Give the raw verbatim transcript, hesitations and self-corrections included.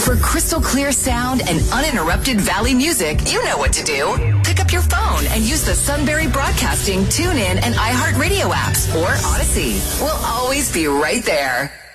For crystal clear sound and uninterrupted Valley music, you know what to do. Pick up your phone and use the Sunbury Broadcasting, TuneIn, and iHeartRadio apps or Odyssey. We'll always be right there.